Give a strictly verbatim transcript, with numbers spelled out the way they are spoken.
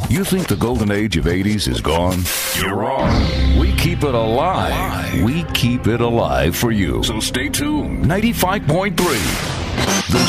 You think the golden age of eighties is gone? You're wrong. We keep it alive. We keep it alive for you. So stay tuned. ninety-five point three. The